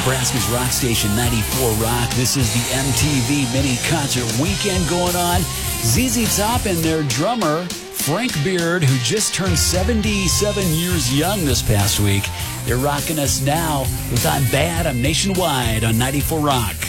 Nebraska's rock station, 94 Rock. This is the MTV Mini Concert Weekend going on. ZZ Top and their drummer, Frank Beard, who just turned 77 years young this past week. They're rocking us now with I'm Bad, I'm Nationwide on 94 Rock.